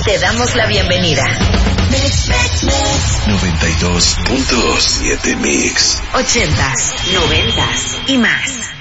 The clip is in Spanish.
te damos la bienvenida. 92.7 Mix. 80s, 90s y más.